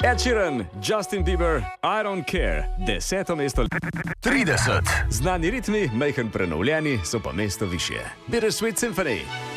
Ed Sheeran, Justin Bieber, I Don't Care, 10. mesto. 30. Znani ritmi, majhen prenovljeni, so pa mesto višje. Bittersweet Symphony.